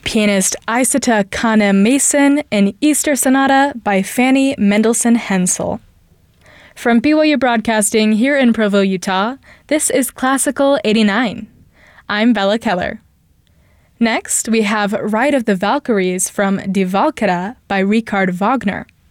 Pianist Isata Kane-Mason in Easter Sonata by Fanny Mendelssohn Hensel. From BYU Broadcasting here in Provo, Utah, this is Classical 89. I'm Bella Keller. Next, we have Ride of the Valkyries from Die Walküre by Richard Wagner.